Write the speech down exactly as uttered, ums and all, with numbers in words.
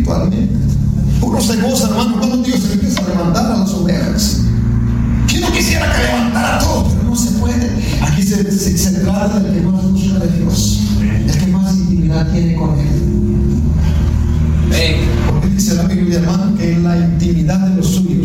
espiritualmente. Uno se goza, hermano, cuando Dios empieza a levantar a las ovejas. Que uno quisiera que levantara a todos, pero no se puede. Aquí se, se, se trata del que más busca de Dios, el que más intimidad tiene con Él. Porque dice la Biblia, hermano, que en la intimidad de los suyos